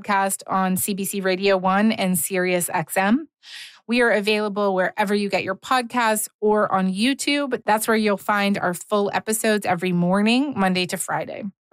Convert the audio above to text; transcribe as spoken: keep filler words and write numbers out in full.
podcast on C B C Radio one and Sirius X M. We are available wherever you get your podcasts or on YouTube. That's where you'll find our full episodes every morning, Monday to Friday.